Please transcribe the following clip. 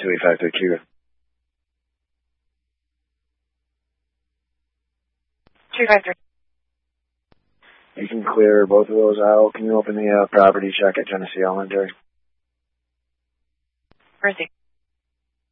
2853 Cuba. 253. You can clear both of those out. Can you open the property check at Genesee Elementary? Where is he?